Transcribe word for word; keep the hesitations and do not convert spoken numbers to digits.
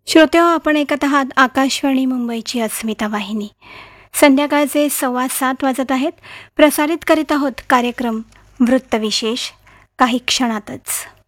श्रोतेहो, आपण ऐकत आहात आकाशवाणी मुंबईची अस्मिता वाहिनी. संध्याकाळचे सव्वा सात वाजत आहेत. प्रसारित करीत आहोत कार्यक्रम वृत्तविशेष काही क्षणातच.